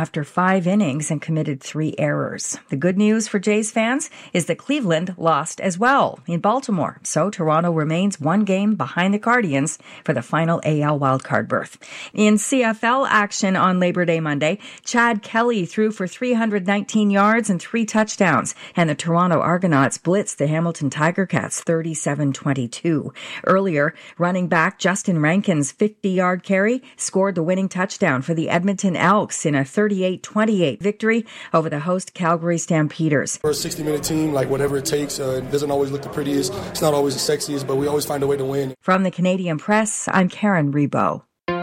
after 5 innings and committed 3 errors. The good news for Jays fans is that Cleveland lost as well in Baltimore, so Toronto remains 1 game behind the Guardians for the final AL wildcard berth. In CFL action on Labor Day Monday, Chad Kelly threw for 319 yards and 3 touchdowns, and the Toronto Argonauts blitzed the Hamilton Tiger Cats 37-22. Earlier, running back Justin Rankin's 50-yard carry scored the winning touchdown for the Edmonton Elks in a 38-28 victory over the host Calgary Stampeders. We're a 60-minute team, whatever it takes. It doesn't always look the prettiest. It's not always the sexiest, but we always find a way to win. From the Canadian Press, I'm Karen Rebo.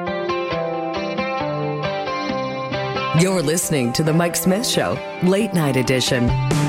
You're listening to The Mike Smith Show, Late Night Edition.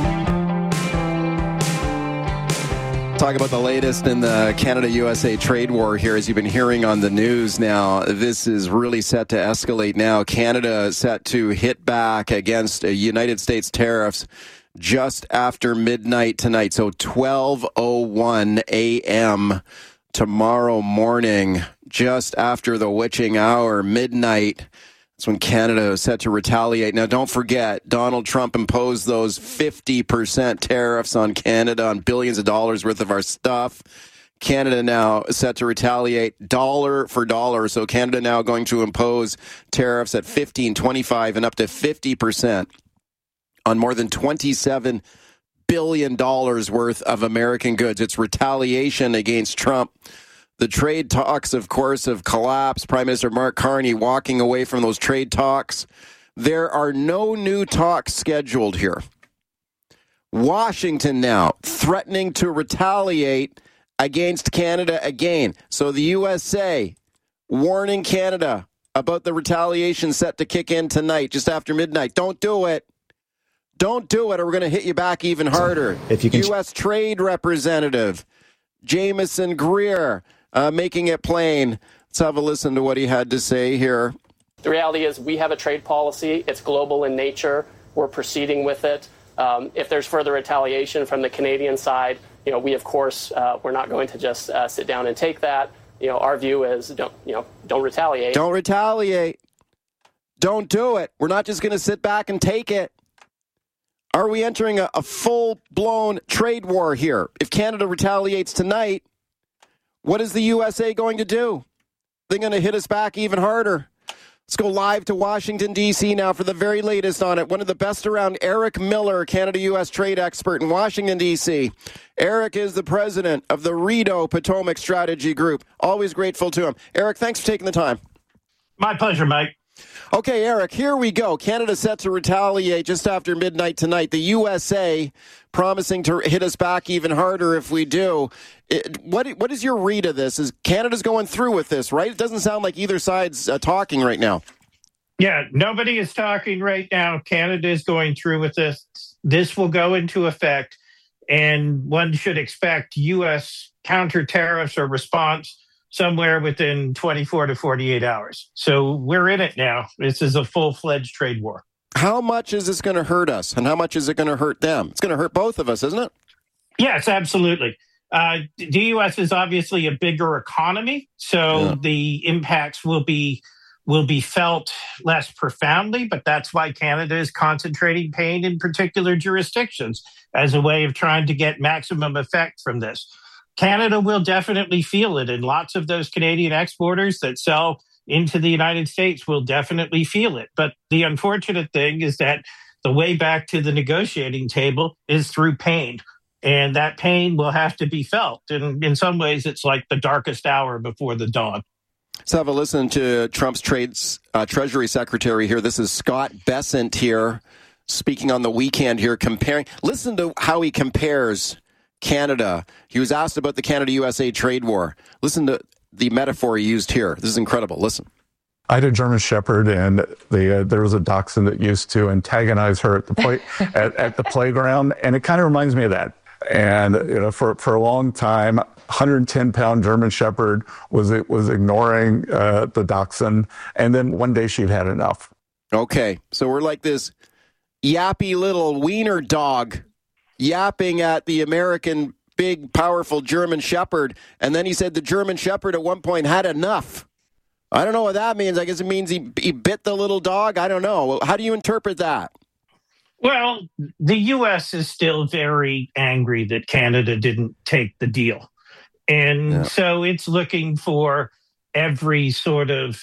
Talk about the latest in the Canada-USA trade war here. As you've been hearing on the news now, this is really set to escalate now. Canada set to hit back against United States tariffs just after midnight tonight. So 12:01 a.m. tomorrow morning, just after the witching hour, midnight. That's when Canada is set to retaliate. Now, don't forget, Donald Trump imposed those 50% tariffs on Canada on billions of dollars worth of our stuff. Canada now is set to retaliate dollar for dollar. So Canada now going to impose tariffs at 15, 25, and up to 50% on more than $27 billion worth of American goods. It's retaliation against Trump. The trade talks, of course, have collapsed. Prime Minister Mark Carney walking away from those trade talks. There are no new talks scheduled here. Washington now threatening to retaliate against Canada again. So the USA warning Canada about the retaliation set to kick in tonight, just after midnight. Don't do it. Don't do it, or we're going to hit you back even harder. U.S. Trade Representative Jameson Greer making it plain. Let's have a listen to what he had to say here. The reality is we have a trade policy. It's global in nature. We're proceeding with it. If there's further retaliation from the Canadian side, we, of course, we're not going to just sit down and take that. Our view is don't retaliate. Don't retaliate. Don't do it. We're not just going to sit back and take it. Are we entering a full-blown trade war here? If Canada retaliates tonight, what is the USA going to do? They're going to hit us back even harder. Let's go live to Washington, D.C. now for the very latest on it. One of the best around, Eric Miller, Canada-U.S. trade expert in Washington, D.C. Eric is the president of the Rideau Potomac Strategy Group. Always grateful to him. Eric, thanks for taking the time. My pleasure, Mike. Okay, Eric, here we go. Canada set to retaliate just after midnight tonight. The USA promising to hit us back even harder if we do. What is your read of this? Is Canada's going through with this, right? It doesn't sound like either side's talking right now. Yeah, nobody is talking right now. Canada is going through with this. This will go into effect, and one should expect U.S. counter tariffs or response somewhere within 24 to 48 hours. So we're in it now. This is a full-fledged trade war. How much is this going to hurt us, and how much is it going to hurt them? It's going to hurt both of us, isn't it? Yes, absolutely. The U.S. is obviously a bigger economy, so the impacts will be felt less profoundly, but that's why Canada is concentrating pain in particular jurisdictions as a way of trying to get maximum effect from this. Canada will definitely feel it, and lots of those Canadian exporters that sell into the United States will definitely feel it. But the unfortunate thing is that the way back to the negotiating table is through pain, and that pain will have to be felt. And in some ways, it's like the darkest hour before the dawn. Let's have a listen to Trump's Treasury Secretary here. This is Scott Bessent here, speaking on the weekend here, comparing. Listen to how he compares Canada. He was asked about the Canada-USA trade war. Listen to the metaphor he used here. This is incredible. Listen. I had a German Shepherd, and there was a dachshund that used to antagonize her at the at the playground, and it kind of reminds me of that. And for a long time, 110-pound German Shepherd was ignoring the dachshund, and then one day she'd had enough. Okay, so we're like this yappy little wiener dog yapping at the American big, powerful German Shepherd. And then he said the German Shepherd at one point had enough I don't know what that means. I guess it means he bit the little dog. I don't know. How do you interpret that? Well, the U.S. is still very angry that Canada didn't take the deal. And so it's looking for every sort of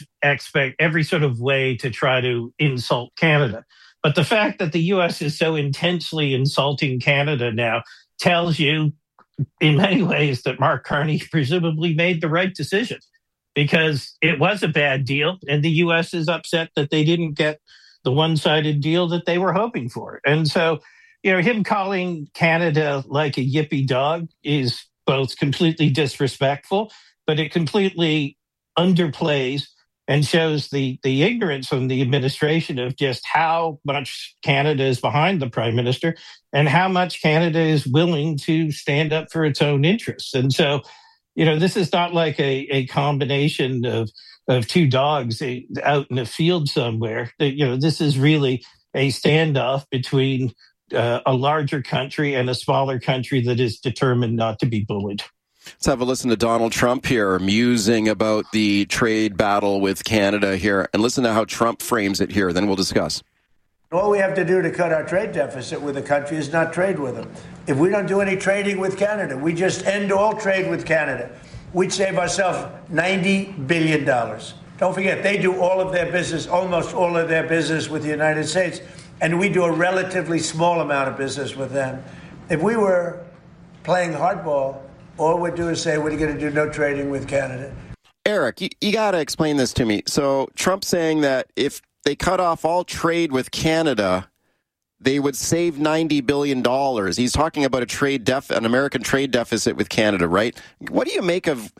way to try to insult Canada. But the fact that the U.S. is so intensely insulting Canada now tells you, in many ways, that Mark Carney presumably made the right decision, because it was a bad deal, and the U.S. is upset that they didn't get the one-sided deal that they were hoping for. And so, him calling Canada like a yippy dog is both completely disrespectful, but it completely underplays and shows the ignorance from the administration of just how much Canada is behind the Prime Minister and how much Canada is willing to stand up for its own interests. And so, this is not like a combination of two dogs out in a field somewhere. This is really a standoff between a larger country and a smaller country that is determined not to be bullied. Let's have a listen to Donald Trump here, musing about the trade battle with Canada here, and listen to how Trump frames it here. Then we'll discuss. All we have to do to cut our trade deficit with the country is not trade with them. If we don't do any trading with Canada, we just end all trade with Canada, we'd save ourselves $90 billion. Don't forget, they do all of their business, almost all of their business with the United States, and we do a relatively small amount of business with them. If we were playing hardball, all we'd do is say we're going to do no trading with Canada. Eric, you got to explain this to me. So Trump's saying that if they cut off all trade with Canada, they would save $90 billion. He's talking about an American trade deficit with Canada, right? What do you make of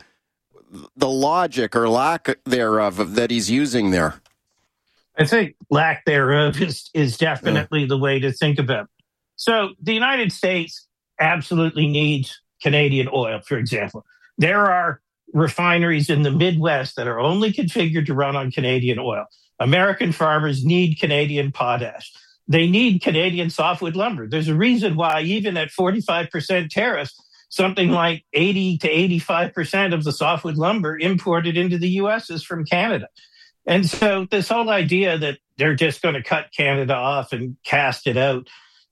the logic or lack thereof that he's using there? I think lack thereof is definitely the way to think about it. So the United States absolutely needs Canadian oil, for example. There are refineries in the Midwest that are only configured to run on Canadian oil. American farmers need Canadian potash. They need Canadian softwood lumber. There's a reason why, even at 45% tariffs, something like 80 to 85% of the softwood lumber imported into the U.S. is from Canada. And so this whole idea that they're just going to cut Canada off and cast it out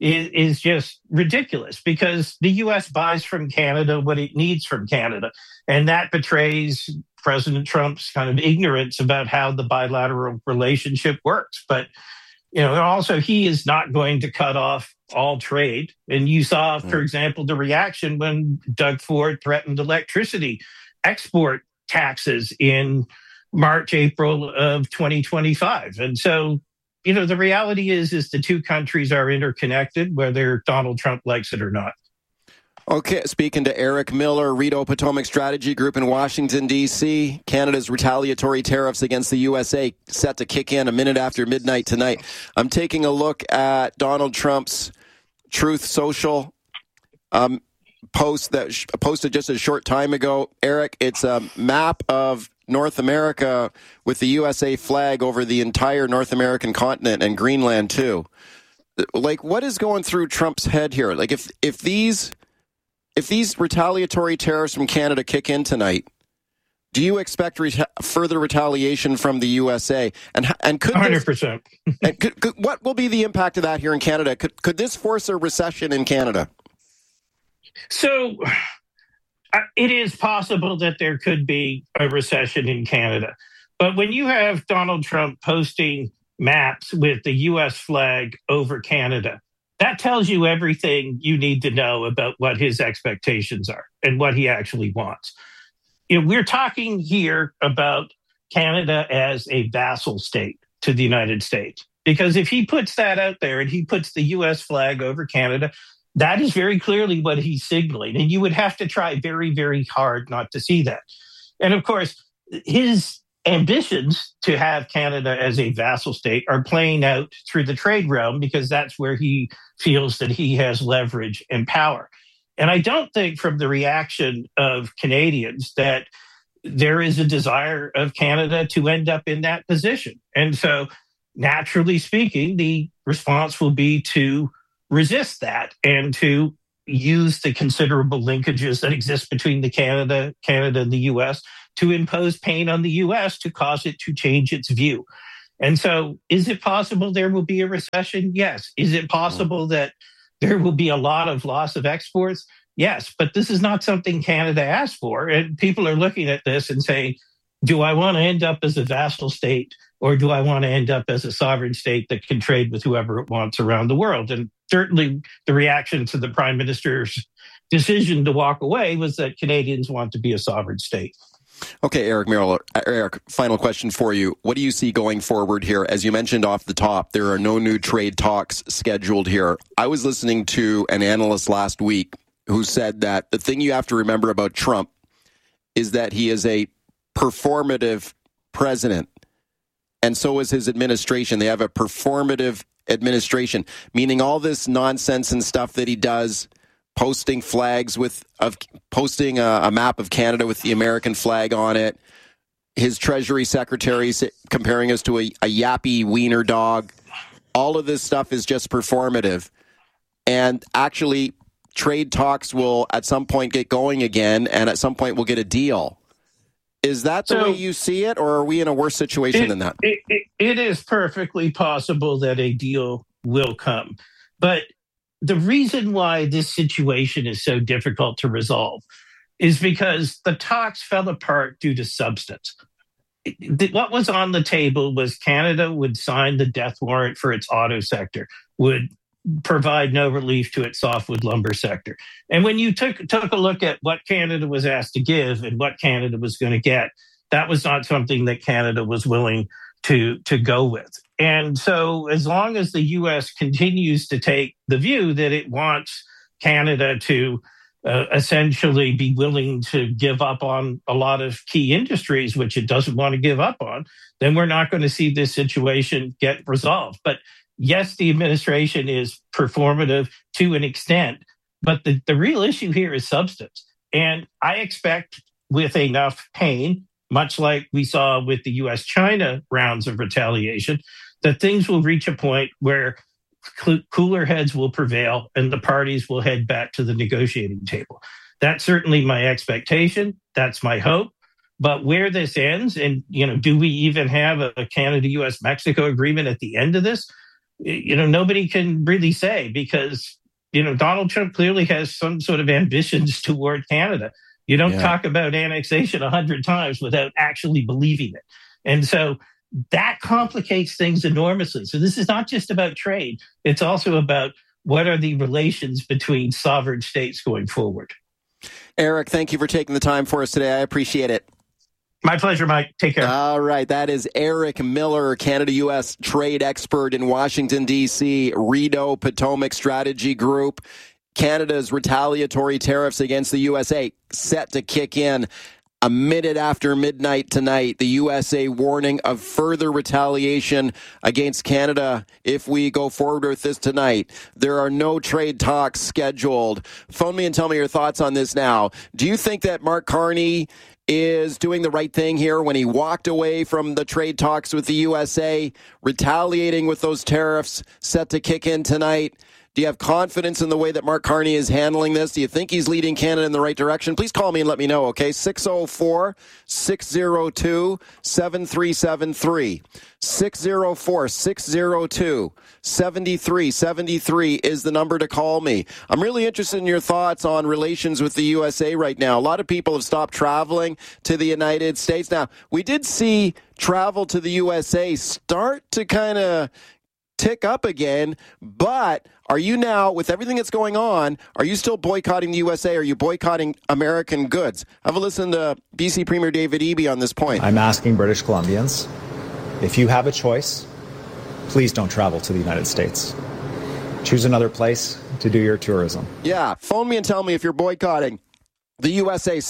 is just ridiculous, because the U.S. buys from Canada what it needs from Canada. And that betrays President Trump's kind of ignorance about how the bilateral relationship works. But, also he is not going to cut off all trade. And you saw, for example, the reaction when Doug Ford threatened electricity export taxes in March, April of 2025. And so, the reality is the two countries are interconnected, whether Donald Trump likes it or not. Okay, speaking to Eric Miller, Rideau Potomac Strategy Group in Washington, D.C. Canada's retaliatory tariffs against the USA set to kick in a minute after midnight tonight. I'm taking a look at Donald Trump's Truth Social post that posted just a short time ago. Eric, it's a map of North America with the USA flag over the entire North American continent and Greenland too. Like, what is going through Trump's head here? Like, if these retaliatory tariffs from Canada kick in tonight, do you expect further retaliation from the USA? And could 100%. What will be the impact of that here in Canada? Could this force a recession in Canada? So it is possible that there could be a recession in Canada. But when you have Donald Trump posting maps with the U.S. flag over Canada, that tells you everything you need to know about what his expectations are and what he actually wants. We're talking here about Canada as a vassal state to the United States, because if he puts that out there and he puts the U.S. flag over Canada, that is very clearly what he's signaling. And you would have to try very, very hard not to see that. And of course, his ambitions to have Canada as a vassal state are playing out through the trade realm, because that's where he feels that he has leverage and power. And I don't think from the reaction of Canadians that there is a desire of Canada to end up in that position. And so, naturally speaking, the response will be to resist that and to use the considerable linkages that exist between Canada and the U.S. to impose pain on the U.S. to cause it to change its view. And so is it possible there will be a recession? Yes. Is it possible that there will be a lot of loss of exports? Yes. But this is not something Canada asked for. And people are looking at this and saying, do I want to end up as a vassal state, or do I want to end up as a sovereign state that can trade with whoever it wants around the world? And certainly the reaction to the Prime Minister's decision to walk away was that Canadians want to be a sovereign state. Okay, Eric Miller. Eric, final question for you. What do you see going forward here? As you mentioned off the top, there are no new trade talks scheduled here. I was listening to an analyst last week who said that the thing you have to remember about Trump is that he is a performative president. And so is his administration. They have a performative administration, meaning all this nonsense and stuff that he does, posting posting a map of Canada with the American flag on it. His Treasury Secretary comparing us to a yappy wiener dog. All of this stuff is just performative. And actually, trade talks will at some point get going again, and at some point we'll get a deal. Is that the way you see it, or are we in a worse situation than that? It is perfectly possible that a deal will come. But the reason why this situation is so difficult to resolve is because the talks fell apart due to substance. What was on the table was Canada would sign the death warrant for its auto sector, would provide no relief to its softwood lumber sector. And when you took a look at what Canada was asked to give and what Canada was going to get, that was not something that Canada was willing to go with. And so as long as the U.S. continues to take the view that it wants Canada to essentially be willing to give up on a lot of key industries, which it doesn't want to give up on, then we're not going to see this situation get resolved. But yes, the administration is performative to an extent, but the real issue here is substance. And I expect with enough pain, much like we saw with the U.S.-China rounds of retaliation, that things will reach a point where cooler heads will prevail and the parties will head back to the negotiating table. That's certainly my expectation. That's my hope. But where this ends, and do we even have a Canada-U.S.-Mexico agreement at the end of this? Nobody can really say, because Donald Trump clearly has some sort of ambitions toward Canada. You don't talk about annexation 100 times without actually believing it. And so that complicates things enormously. So this is not just about trade. It's also about what are the relations between sovereign states going forward. Eric, thank you for taking the time for us today. I appreciate it. My pleasure, Mike. Take care. All right. That is Eric Miller, Canada-U.S. trade expert in Washington, D.C., Rideau Potomac Strategy Group. Canada's retaliatory tariffs against the USA set to kick in a minute after midnight tonight. The USA warning of further retaliation against Canada if we go forward with this tonight. There are no trade talks scheduled. Phone me and tell me your thoughts on this now. Do you think that Mark Carney is doing the right thing here when he walked away from the trade talks with the USA, retaliating with those tariffs set to kick in tonight? Do you have confidence in the way that Mark Carney is handling this? Do you think he's leading Canada in the right direction? Please call me and let me know, okay? 604-602-7373. 604-602-7373 is the number to call me. I'm really interested in your thoughts on relations with the USA right now. A lot of people have stopped traveling to the United States. Now, we did see travel to the USA start to kind of tick up again, but are you now, with everything that's going on, are you still boycotting the USA? Are you boycotting American goods? Have a listen to BC Premier David Eby on this point. I'm asking British Columbians, if you have a choice, please don't travel to the United States. Choose another place to do your tourism. Yeah, phone me and tell me if you're boycotting the USA.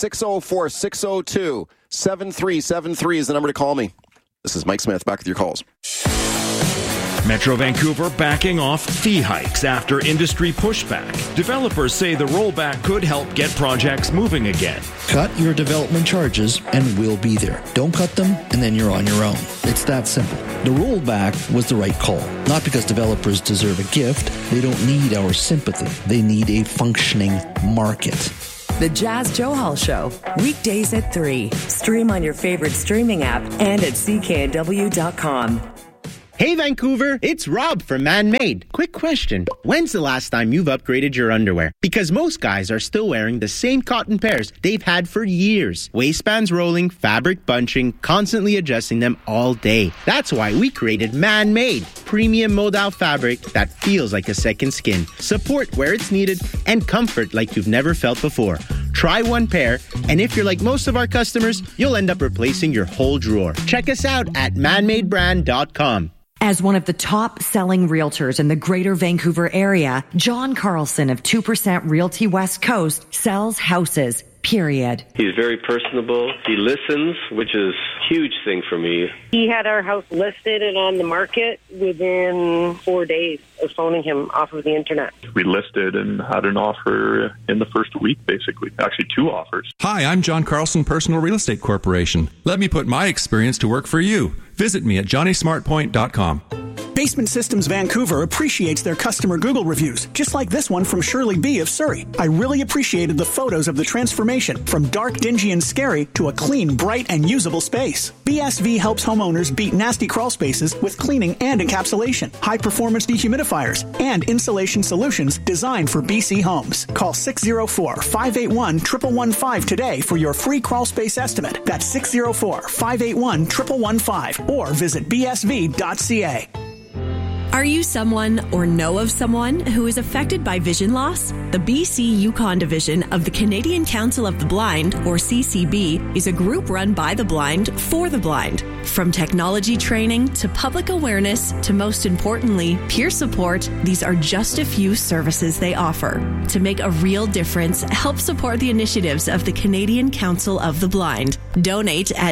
604-602-7373 is the number to call me. This is Mike Smith, back with your calls. Metro Vancouver backing off fee hikes after industry pushback. Developers say the rollback could help get projects moving again. Cut your development charges and we'll be there. Don't cut them and then you're on your own. It's that simple. The rollback was the right call. Not because developers deserve a gift. They don't need our sympathy. They need a functioning market. The Jazz Johal Show, weekdays at 3. Stream on your favorite streaming app and at cknw.com. Hey Vancouver, it's Rob from Man Made. Quick question. When's the last time you've upgraded your underwear? Because most guys are still wearing the same cotton pairs they've had for years. Waistbands rolling, fabric bunching, constantly adjusting them all day. That's why we created Man Made, premium modal fabric that feels like a second skin. Support where it's needed and comfort like you've never felt before. Try one pair, and if you're like most of our customers, you'll end up replacing your whole drawer. Check us out at manmadebrand.com. As one of the top-selling realtors in the Greater Vancouver area, John Carlson of 2% Realty West Coast sells houses, period. He's very personable. He listens, which is a huge thing for me. He had our house listed and on the market within 4 days of phoning him off of the internet. We listed and had an offer in the first week, basically. Actually, 2 offers. Hi, I'm John Carlson, Personal Real Estate Corporation. Let me put my experience to work for you. Visit me at johnnysmartpoint.com. Basement Systems Vancouver appreciates their customer Google reviews, just like this one from Shirley B. of Surrey. I really appreciated the photos of the transformation from dark, dingy, and scary to a clean, bright, and usable space. BSV helps homeowners beat nasty crawl spaces with cleaning and encapsulation, high-performance dehumidifiers, and insulation solutions designed for BC homes. Call 604-581-1115 today for your free crawl space estimate. That's 604-581-1115 or visit bsv.ca. Are you someone or know of someone who is affected by vision loss? The BC Yukon Division of the Canadian Council of the Blind, or CCB, is a group run by the blind for the blind. From technology training to public awareness to, most importantly, peer support, these are just a few services they offer. To make a real difference, help support the initiatives of the Canadian Council of the Blind. Donate at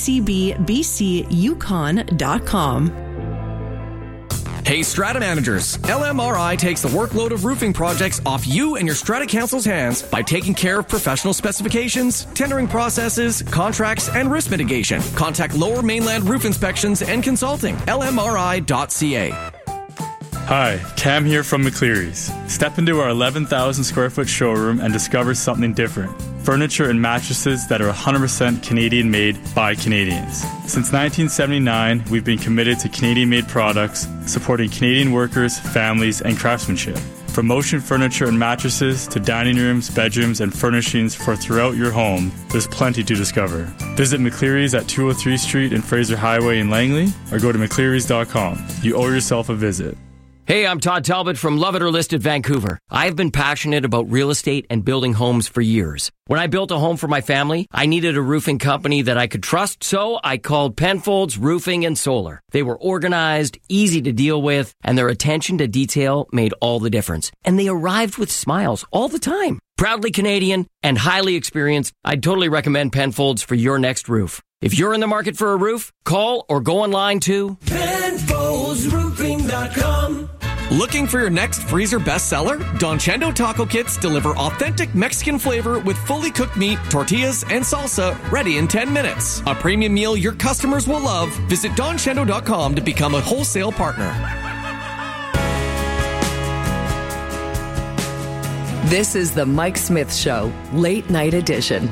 ccbbcyukon.com. Hey Strata managers, LMRI takes the workload of roofing projects off you and your Strata Council's hands by taking care of professional specifications, tendering processes, contracts, and risk mitigation. Contact Lower Mainland Roof Inspections and Consulting, lmri.ca. Hi, Cam here from McCleary's. Step into our 11,000 square foot showroom and discover something different. Furniture and mattresses that are 100% Canadian made by Canadians. Since 1979, we've been committed to Canadian made products, supporting Canadian workers, families, and craftsmanship. From motion furniture and mattresses to dining rooms, bedrooms, and furnishings for throughout your home, there's plenty to discover. Visit McCleary's at 203 Street and Fraser Highway in Langley, or go to mcclearys.com. You owe yourself a visit. Hey, I'm Todd Talbot from Love It or List It Vancouver. I've been passionate about real estate and building homes for years. When I built a home for my family, I needed a roofing company that I could trust, so I called Penfolds Roofing and Solar. They were organized, easy to deal with, and their attention to detail made all the difference. And they arrived with smiles all the time. Proudly Canadian and highly experienced, I'd totally recommend Penfolds for your next roof. If you're in the market for a roof, call or go online to PenfoldsRoofing.com. Looking for your next freezer bestseller? Don Chendo Taco Kits deliver authentic Mexican flavor with fully cooked meat, tortillas, and salsa ready in 10 minutes. A premium meal your customers will love. Visit donchendo.com to become a wholesale partner. This is the Mike Smith Show, late night edition.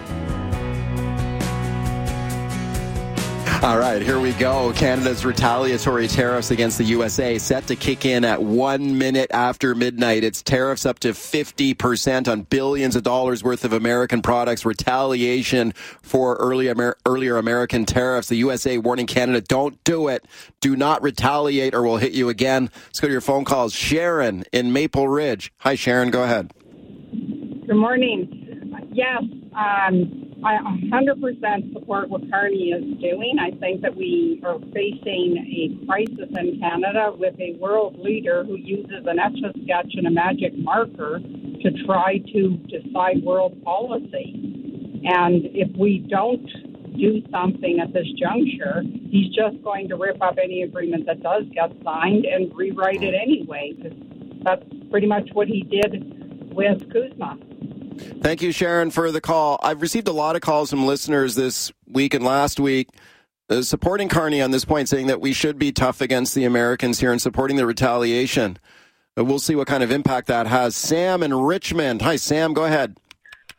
All right, here we go. Canada's retaliatory tariffs against the USA set to kick in at 1 minute after midnight. It's tariffs up to 50% on billions of dollars worth of American products. Retaliation for earlier American tariffs. The USA warning Canada, don't do it. Do not retaliate or we'll hit you again. Let's go to your phone calls. Sharon in Maple Ridge. Hi, Sharon. Go ahead. Good morning. Yes, I 100% support what Carney is doing. I think that we are facing a crisis in Canada with a world leader who uses an Etch-a-Sketch and a magic marker to try to decide world policy. And if we don't do something at this juncture, he's just going to rip up any agreement that does get signed and rewrite it anyway. That's pretty much what he did with Kuzma. Thank you, Sharon, for the call. I've received a lot of calls from listeners this week and last week supporting Carney on this point, saying that we should be tough against the Americans here and supporting the retaliation. We'll see what kind of impact that has. Sam in Richmond. Hi, Sam. Go ahead.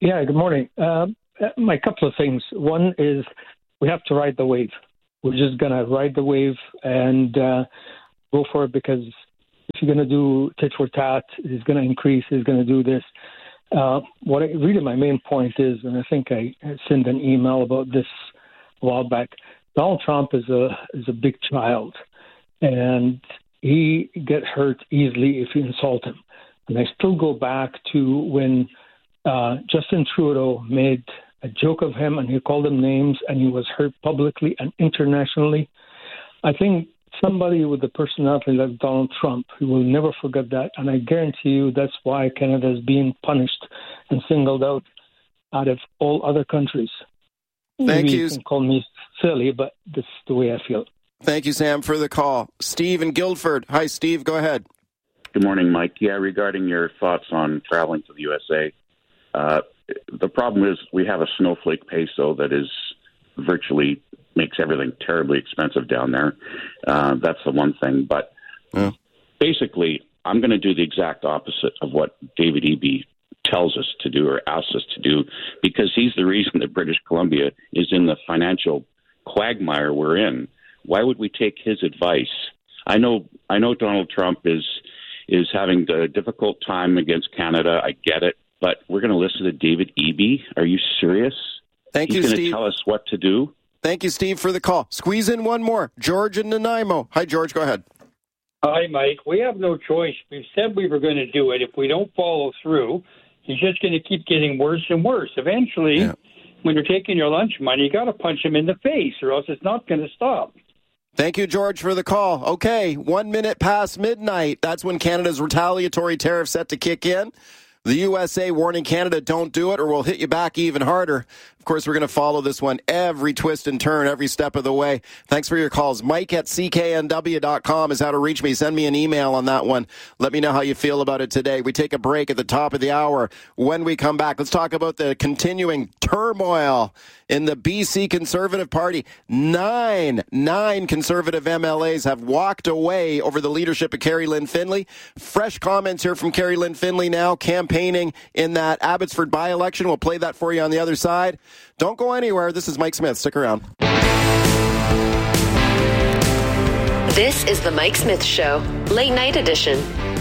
Yeah, good morning. My couple of things. One is we have to ride the wave. We're just going to ride the wave and go for it, because if you're going to do tit for tat, it's going to increase, it's going to do this. Really my main point is, and I think I sent an email about this a while back, Donald Trump is a big child, and he get hurt easily if you insult him. And I still go back to when Justin Trudeau made a joke of him and he called him names and he was hurt publicly and internationally. I think somebody with a personality like Donald Trump, he will never forget that. And I guarantee you that's why Canada is being punished and singled out of all other countries. Thank Maybe you. You can call me silly, but this is the way I feel. Thank you, Sam, for the call. Steve in Guildford. Hi, Steve. Go ahead. Good morning, Mike. Yeah, regarding your thoughts on traveling to the USA, the problem is we have a snowflake peso that is virtually makes everything terribly expensive down there. That's the one thing. But basically, I'm going to do the exact opposite of what David Eby tells us to do or asks us to do, because he's the reason that British Columbia is in the financial quagmire we're in. Why would we take his advice? I know Donald Trump is having a difficult time against Canada. I get it. But we're going to listen to David Eby? Are you serious? Thank you, Steve. He's Steve. going to tell us what to do? Thank you, Steve, for the call. Squeeze in one more. George in Nanaimo. Hi, George. Go ahead. Hi, Mike. We have no choice. We said we were going to do it. If we don't follow through, it's just going to keep getting worse and worse. Eventually, when you're taking your lunch money, you got to punch him in the face, or else it's not going to stop. Thank you, George, for the call. Okay, 1 minute past midnight. That's when Canada's retaliatory tariff set to kick in. The USA warning Canada, don't do it or we'll hit you back even harder. Of course, we're going to follow this one every twist and turn, every step of the way. Thanks for your calls. Mike at cknw.com is how to reach me. Send me an email on that one. Let me know how you feel about it today. We take a break at the top of the hour. When we come back, let's talk about the continuing turmoil in the BC Conservative Party. Nine Conservative MLAs have walked away over the leadership of Carrie Lynn Finley. Fresh comments here from Carrie Lynn Finley now, campaigning in that Abbotsford by-election. We'll play that for you on the other side. Don't go anywhere. This is Mike Smith. Stick around. This is the Mike Smith Show, late night edition.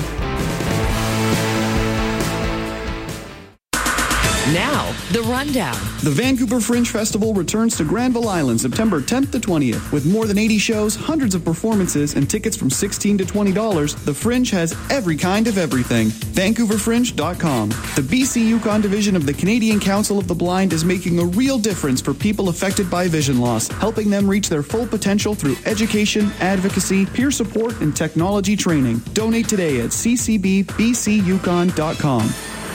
Now, the rundown. The Vancouver Fringe Festival returns to Granville Island September 10th to 20th. With more than 80 shows, hundreds of performances, and tickets from $16 to $20, the Fringe has every kind of everything. VancouverFringe.com. The BC Yukon division of the Canadian Council of the Blind is making a real difference for people affected by vision loss, helping them reach their full potential through education, advocacy, peer support, and technology training. Donate today at ccbbcyukon.com.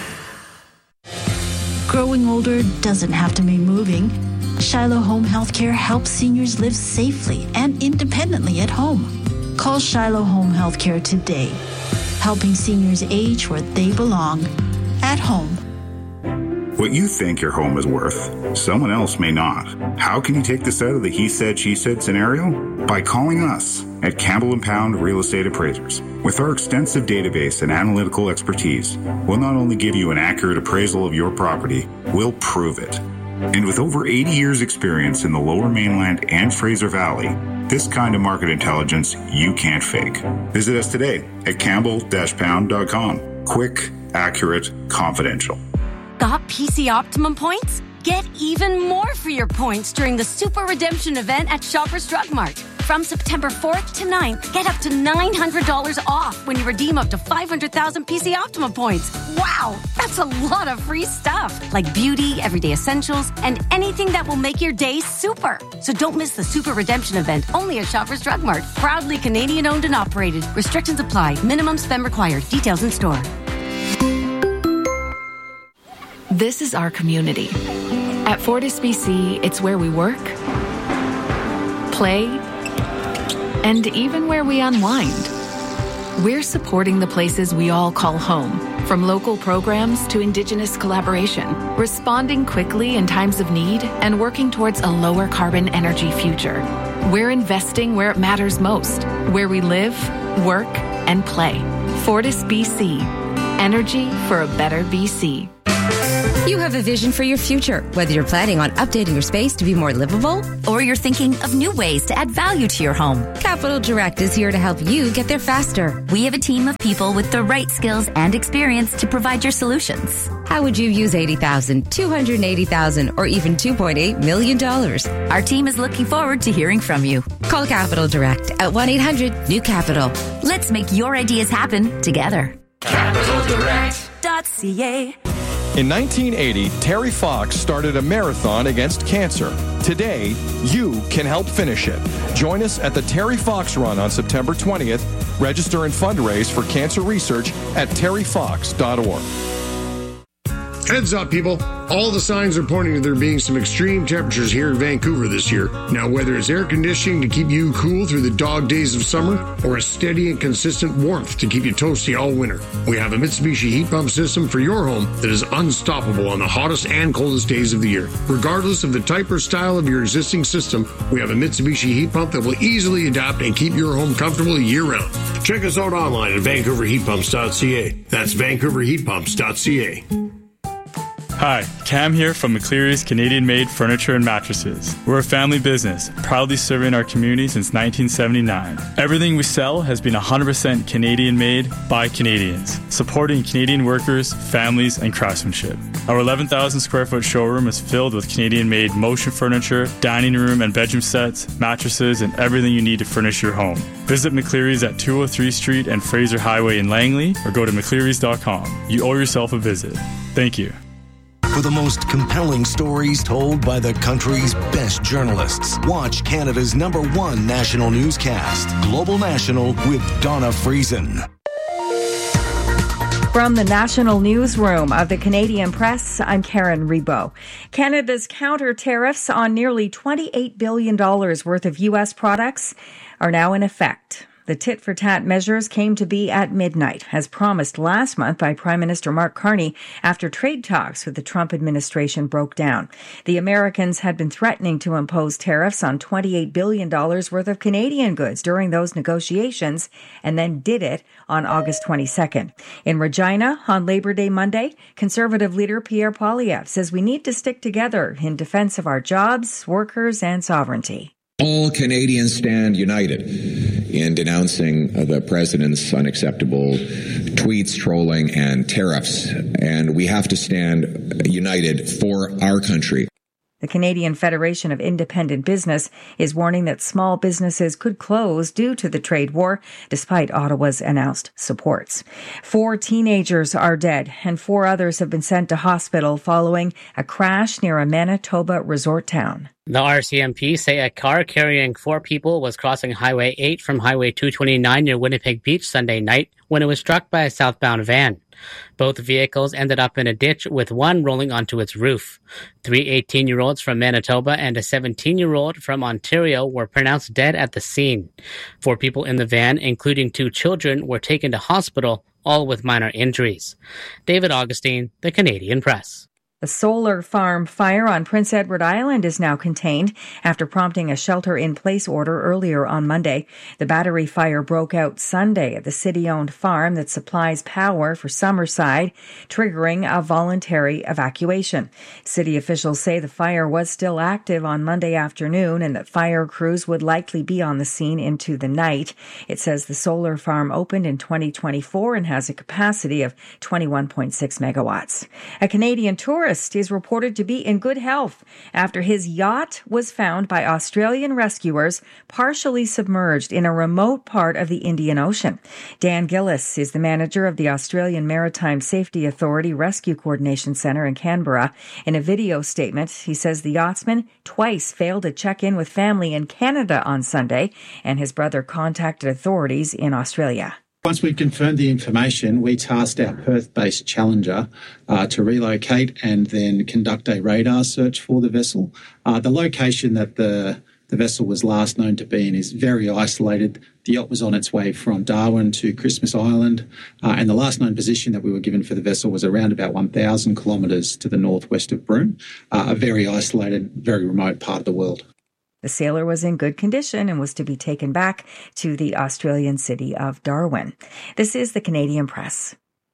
Growing older doesn't have to mean moving. Shiloh Home Healthcare helps seniors live safely and independently at home. Call Shiloh Home Healthcare today, helping seniors age where they belong, at home. What you think your home is worth, someone else may not. How can you take this out of the he said, she said scenario? By calling us at Campbell & Pound Real Estate Appraisers. With our extensive database and analytical expertise, we'll not only give you an accurate appraisal of your property, we'll prove it. And with over 80 years experience in the Lower Mainland and Fraser Valley, this kind of market intelligence you can't fake. Visit us today at campbell-pound.com. Quick, accurate, confidential. Got PC Optimum points? Get even more for your points during the Super Redemption event at Shoppers Drug Mart. From September 4th to 9th, get up to $900 off when you redeem up to 500,000 PC Optimum points. Wow, that's a lot of free stuff, like beauty, everyday essentials, and anything that will make your day super. So don't miss the Super Redemption event only at Shoppers Drug Mart. Proudly Canadian owned and operated. Restrictions apply. Minimum spend required. Details in store. This is our community. At Fortis BC, it's where we work, play, and even where we unwind. We're supporting the places we all call home, from local programs to Indigenous collaboration, responding quickly in times of need and working towards a lower carbon energy future. We're investing where it matters most, where we live, work, and play. Fortis BC. Energy for a better BC. You have a vision for your future, whether you're planning on updating your space to be more livable or you're thinking of new ways to add value to your home. Capital Direct is here to help you get there faster. We have a team of people with the right skills and experience to provide your solutions. How would you use $80,000, $280,000, or even $2.8 million? Our team is looking forward to hearing from you. Call Capital Direct at 1-800-NEW-CAPITAL. Let's make your ideas happen together. CapitalDirect.ca. In 1980, Terry Fox started a marathon against cancer. Today, you can help finish it. Join us at the Terry Fox Run on September 20th. Register and fundraise for cancer research at terryfox.org. Heads up, people. All the signs are pointing to there being some extreme temperatures here in Vancouver this year. Now, whether it's air conditioning to keep you cool through the dog days of summer or a steady and consistent warmth to keep you toasty all winter, we have a Mitsubishi heat pump system for your home that is unstoppable on the hottest and coldest days of the year. Regardless of the type or style of your existing system, we have a Mitsubishi heat pump that will easily adapt and keep your home comfortable year-round. Check us out online at vancouverheatpumps.ca. That's vancouverheatpumps.ca. Hi, Cam here from McCleary's Canadian-made furniture and mattresses. We're a family business, proudly serving our community since 1979. Everything we sell has been 100% Canadian-made by Canadians, supporting Canadian workers, families, and craftsmanship. Our 11,000 square foot showroom is filled with Canadian-made motion furniture, dining room and bedroom sets, mattresses, and everything you need to furnish your home. Visit McCleary's at 203 Street and Fraser Highway in Langley, or go to mcclearys.com. You owe yourself a visit. Thank you. For the most compelling stories told by the country's best journalists, watch Canada's #1 national newscast, Global National with Donna Friesen. From the National Newsroom of the Canadian Press, I'm Karen Rebo. Canada's counter tariffs on nearly $28 billion worth of U.S. products are now in effect. The tit-for-tat measures came to be at midnight, as promised last month by Prime Minister Mark Carney after trade talks with the Trump administration broke down. The Americans had been threatening to impose tariffs on $28 billion worth of Canadian goods during those negotiations, and then did it on August 22nd. In Regina, on Labor Day Monday, Conservative leader Pierre Poilievre says we need to stick together in defense of our jobs, workers, and sovereignty. All Canadians stand united in denouncing the president's unacceptable tweets, trolling, and tariffs. And we have to stand united for our country. The Canadian Federation of Independent Business is warning that small businesses could close due to the trade war, despite Ottawa's announced supports. 4 teenagers are dead, and 4 others have been sent to hospital following a crash near a Manitoba resort town. The RCMP say a car carrying 4 people was crossing Highway 8 from Highway 229 near Winnipeg Beach Sunday night when it was struck by a southbound van. Both vehicles ended up in a ditch, with one rolling onto its roof. 3 18-year-olds from Manitoba and a 17-year-old from Ontario were pronounced dead at the scene. 4 people in the van, including 2 children, were taken to hospital, all with minor injuries. David Augustine, The Canadian Press. A solar farm fire on Prince Edward Island is now contained after prompting a shelter-in-place order earlier on Monday. The battery fire broke out Sunday at the city-owned farm that supplies power for Summerside, triggering a voluntary evacuation. City officials say the fire was still active on Monday afternoon and that fire crews would likely be on the scene into the night. It says the solar farm opened in 2024 and has a capacity of 21.6 megawatts. A Canadian tourist is reported to be in good health after his yacht was found by Australian rescuers partially submerged in a remote part of the Indian Ocean. Dan Gillis is the manager of the Australian Maritime Safety Authority Rescue Coordination Centre in Canberra. In a video statement, he says the yachtsman twice failed to check in with family in Canada on Sunday, and his brother contacted authorities in Australia. Once we confirmed the information, we tasked our Perth-based Challenger to relocate and then conduct a radar search for the vessel. The location that the vessel was last known to be in is very isolated. The yacht was on its way from Darwin to Christmas Island, and the last known position that we were given for the vessel was around about 1,000 kilometres to the northwest of Broome, a very isolated, very remote part of the world. The sailor was in good condition and was to be taken back to the Australian city of Darwin. This is the Canadian Press.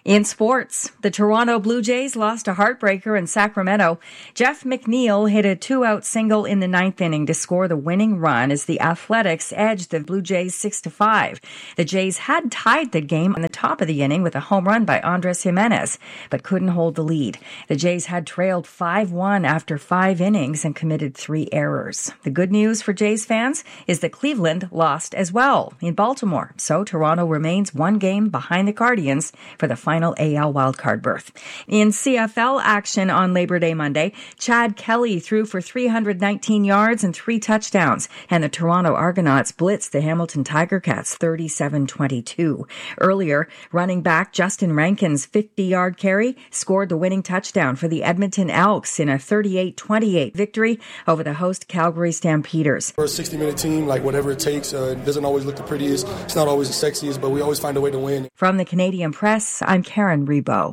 In sports, the Toronto Blue Jays lost a heartbreaker in Sacramento. Jeff McNeil hit a 2-out single in the ninth inning to score the winning run as the Athletics edged the Blue Jays 6-5. The Jays had tied the game on the top of the inning with a home run by Andres Jimenez, but couldn't hold the lead. The Jays had trailed 5-1 after 5 innings and committed 3 errors. The good news for Jays fans is that Cleveland lost as well in Baltimore, so Toronto remains 1 game behind the Guardians for the final AL wildcard berth. In CFL action on Labor Day Monday, Chad Kelly threw for 319 yards and 3 touchdowns, and the Toronto Argonauts blitzed the Hamilton Tiger Cats 37-22. Earlier, running back Justin Rankin's 50-yard carry scored the winning touchdown for the Edmonton Elks in a 38-28 victory over the host Calgary Stampeders. We're a 60-minute team, like whatever it takes. It doesn't always look the prettiest. It's not always the sexiest, but we always find a way to win. From the Canadian Press, I'm Karen Rebo.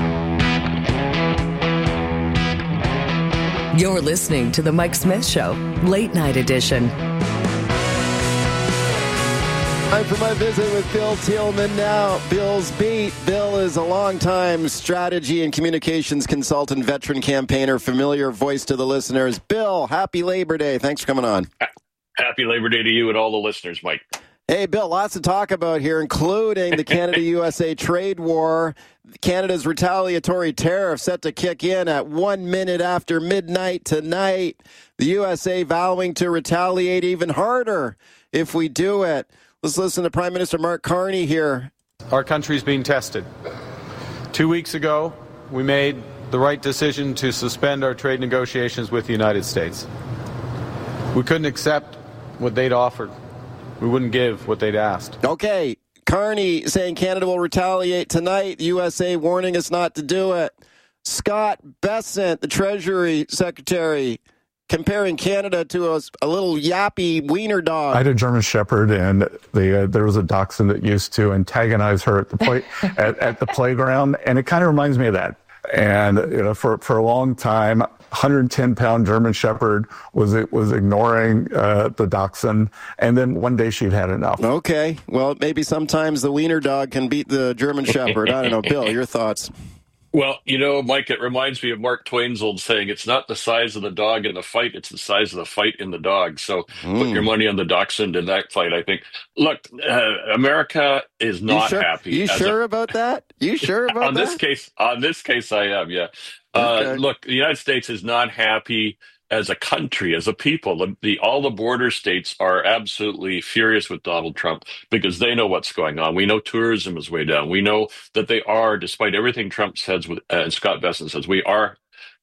You're listening to The Mike Smith Show, Late Night Edition. Time for my visit with Bill Tillman now. Bill's Beat. Bill is a longtime strategy and communications consultant, veteran campaigner, familiar voice to the listeners. Bill, happy Labor Day. Thanks for coming on. Happy Labor Day to you and all the listeners, Mike. Hey, Bill, lots to talk about here, including the Canada-USA trade war. Canada's retaliatory tariff set to kick in at 1 minute after midnight tonight. The USA vowing to retaliate even harder if we do it. Let's listen to Prime Minister Mark Carney here. Our country's being tested. 2 weeks ago, we made the right decision to suspend our trade negotiations with the United States. We couldn't accept what they'd offered. We wouldn't give what they'd asked. Okay, Carney saying Canada will retaliate tonight. The USA warning us not to do it. Scott Bessent, the Treasury Secretary, comparing Canada to a little yappy wiener dog. I had a German Shepherd, and there was a dachshund that used to antagonize her at the at the playground, and it kind of reminds me of that. And for a long time, 110-pound German Shepherd was ignoring the dachshund, and then one day she'd had enough. Okay, well, maybe sometimes the wiener dog can beat the German Shepherd. I don't know. Bill, your thoughts? Well, Mike, it reminds me of Mark Twain's old saying, it's not the size of the dog in the fight, it's the size of the fight in the dog. So put your money on the dachshund in that fight, I think. Look, America is not happy. You sure about that? You sure about that? On this case, I am, yeah. Okay. Look, the United States is not happy as a country, as a people. All the border states are absolutely furious with Donald Trump because they know what's going on. We know tourism is way down. We know that they are, despite everything Trump says, and Scott Bessent says, we are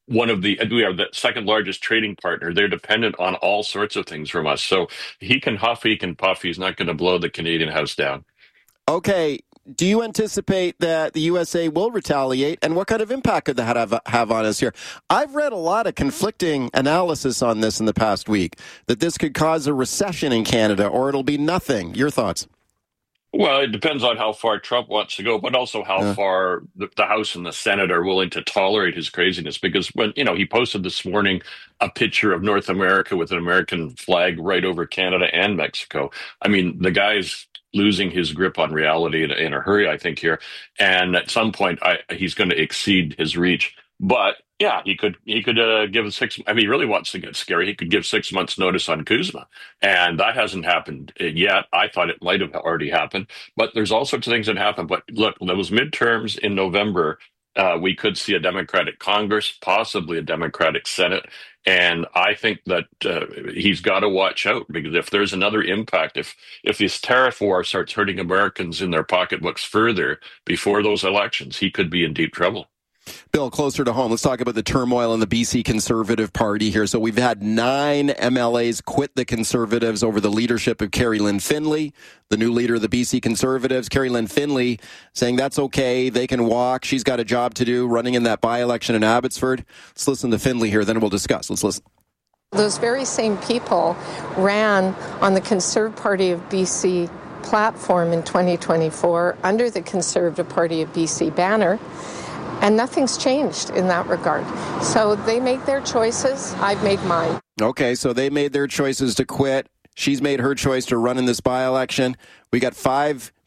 the second largest trading partner. They're dependent on all sorts of things from us. So he can huff, he can puff. He's not going to blow the Canadian house down. Okay. Do you anticipate that the USA will retaliate, and what kind of impact could that have on us here? I've read a lot of conflicting analysis on this in the past week, that this could cause a recession in Canada, or it'll be nothing. Your thoughts? Well, it depends on how far Trump wants to go, but also how far the House and the Senate are willing to tolerate his craziness. Because when, he posted this morning a picture of North America with an American flag right over Canada and Mexico. I mean, the guy's losing his grip on reality in a hurry, I think, here. And at some point, he's going to exceed his reach. But yeah, he could give 6. I mean, he really wants to get scary. He could give 6 months' notice on Kuzma, and that hasn't happened yet. I thought it might have already happened, but there's all sorts of things that happen. But look, those midterms in November, we could see a Democratic Congress, possibly a Democratic Senate. And I think that he's got to watch out, because if there's another impact, if this tariff war starts hurting Americans in their pocketbooks further before those elections, he could be in deep trouble. Bill, closer to home, let's talk about the turmoil in the BC Conservative Party here. So we've had 9 MLAs quit the Conservatives over the leadership of Kerry Lynn Finley, the new leader of the BC Conservatives. Kerry Lynn Finley saying that's okay, they can walk. She's got a job to do running in that by-election in Abbotsford. Let's listen to Finley here, then we'll discuss. Let's listen. Those very same people ran on the Conservative Party of BC platform in 2024 under the Conservative Party of BC banner. And nothing's changed in that regard. So they make their choices. I've made mine. Okay, so they made their choices to quit. She's made her choice to run in this by-election. We got 5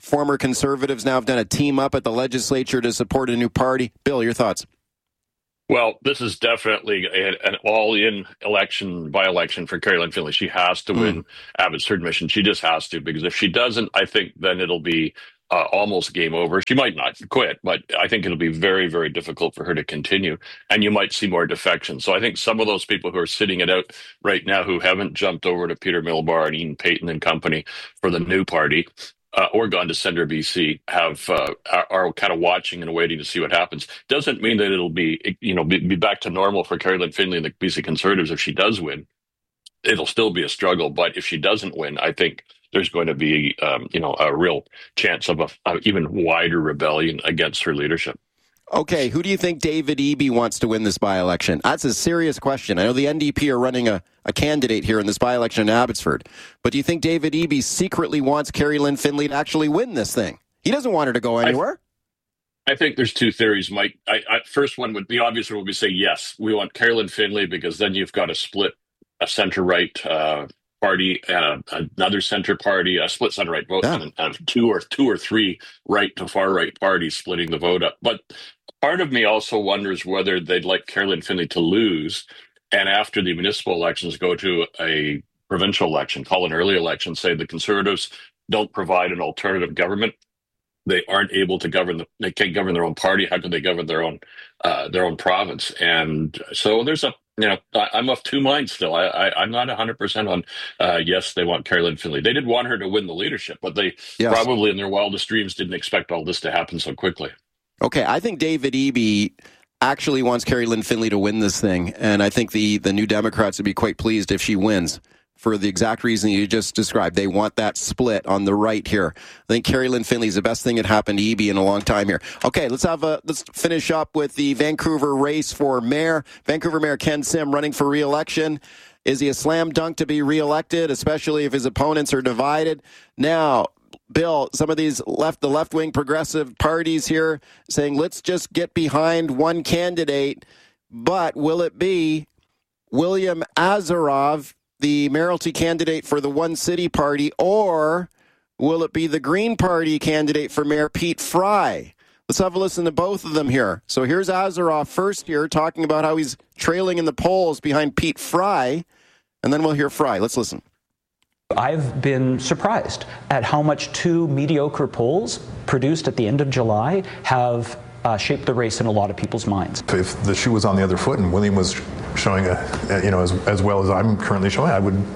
former Conservatives now have done a team up at the legislature to support a new party. Bill, your thoughts? Well, this is definitely an all-in by-election for Carrie Lynn Findlay. She has to win Abbotsford Mission. She just has to, because if she doesn't, I think then it'll be almost game over. She might not quit, but I think it'll be very, very difficult for her to continue, and you might see more defection. So I think some of those people who are sitting it out right now who haven't jumped over to Peter Milbar and Ian Payton and company for the new party, or gone to Centre BC, are kind of watching and waiting to see what happens. Doesn't mean that it'll be back to normal for Carrie Lynn Findlay and the BC Conservatives if she does win. It'll still be a struggle, but if she doesn't win, I think there's going to be a real chance of an even wider rebellion against her leadership. Okay, who do you think David Eby wants to win this by-election? That's a serious question. I know the NDP are running a candidate here in this by-election in Abbotsford, but do you think David Eby secretly wants Carrie Lynn Findlay to actually win this thing? He doesn't want her to go anywhere. I think there's two theories, Mike. First one would be obvious, would be say, yes, we want Carrie Lynn Findlay, because then you've got a center-right party and another center party, a split center-right vote, and two or three right to far-right parties splitting the vote up. But part of me also wonders whether they'd like Carrie Lynn Findlay to lose, and after the municipal elections go to a provincial election, call an early election, say the Conservatives don't provide an alternative government. They aren't able to govern. They can't govern their own party. How can they govern their own province? And so there's I'm of two minds still. I'm not 100% on yes, they want Carrie Lynn Findlay. They did want her to win the leadership, but they probably in their wildest dreams didn't expect all this to happen so quickly. Okay, I think David Eby actually wants Carrie Lynn Findlay to win this thing, and I think the New Democrats would be quite pleased if she wins, for the exact reason you just described. They want that split on the right here. I think Carrie Lynn Findlay is the best thing that happened to Eby in a long time here. Okay, let's finish up with the Vancouver race for mayor. Vancouver Mayor Ken Sim running for re-election. Is he a slam dunk to be re-elected, especially if his opponents are divided? Now, Bill, some of these the left-wing progressive parties here saying, let's just get behind one candidate, but will it be William Azarov, the mayoralty candidate for the One City Party, or will it be the Green Party candidate for Mayor Pete Fry? Let's have a listen to both of them here. So here's Azarov first here talking about how he's trailing in the polls behind Pete Fry, and then we'll hear Fry. Let's listen. I've been surprised at how much two mediocre polls produced at the end of July have shaped the race in a lot of people's minds. If the shoe was on the other foot and William was showing as well as I'm currently showing,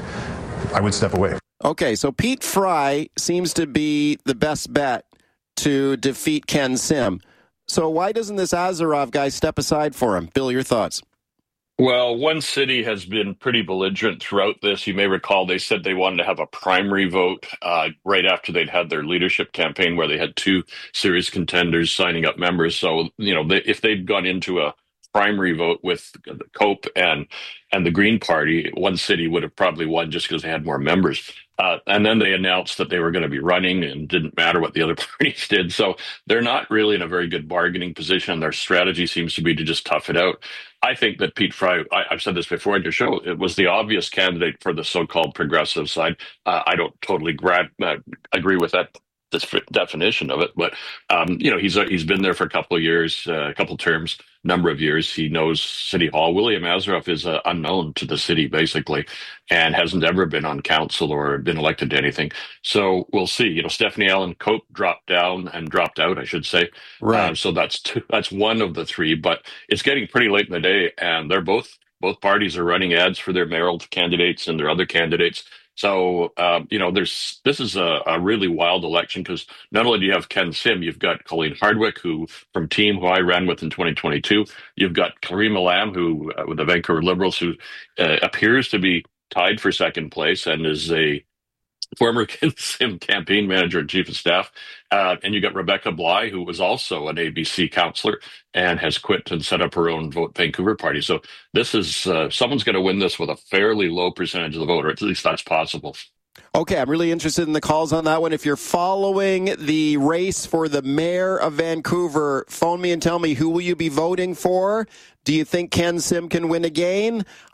I would step away. Okay, so Pete Fry seems to be the best bet to defeat Ken Sim. So why doesn't this Azarov guy step aside for him? Bill, your thoughts? Well, One City has been pretty belligerent throughout this. You may recall they said they wanted to have a primary vote right after they'd had their leadership campaign where they had two serious contenders signing up members. So, if they'd gone into a primary vote with Cope and the Green Party, One City would have probably won just because they had more members. And then they announced that they were going to be running and didn't matter what the other parties did. So they're not really in a very good bargaining position. Their strategy seems to be to just tough it out. I think that Pete Fry, I've said this before in your show, it was the obvious candidate for the so-called progressive side. I don't totally agree with that definition of it, but he's been there for a couple of years, a couple terms, number of years. He knows City Hall. William Azarov is unknown to the city basically, and hasn't ever been on council or been elected to anything. So we'll see. Stephanie Allen Cope dropped out, I should say. Right. So that's one of the three, but it's getting pretty late in the day, and they're both parties are running ads for their mayoral candidates and their other candidates. So, this is a really wild election because not only do you have Ken Sim, you've got Colleen Hardwick, who from Team, who I ran with in 2022. You've got Karima Lam, who with the Vancouver Liberals, who appears to be tied for second place and is a former Ken Sim campaign manager and chief of staff. And you got Rebecca Bly, who was also an ABC councillor and has quit and set up her own Vote Vancouver party. So this is someone's going to win this with a fairly low percentage of the vote, or at least that's possible. Okay, I'm really interested in the calls on that one. If you're following the race for the mayor of Vancouver, phone me and tell me, who will you be voting for? Do you think Ken Sim can win again?